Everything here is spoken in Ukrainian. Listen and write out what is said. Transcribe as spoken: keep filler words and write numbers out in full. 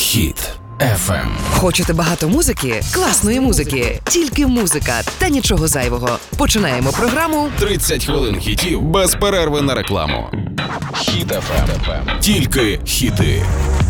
Хіт еф ем. Хочете багато музики? Класної музики. Тільки музика та нічого зайвого. Починаємо програму тридцять хвилин хітів без перерви на рекламу. Хіт еф ем. Тільки хіти.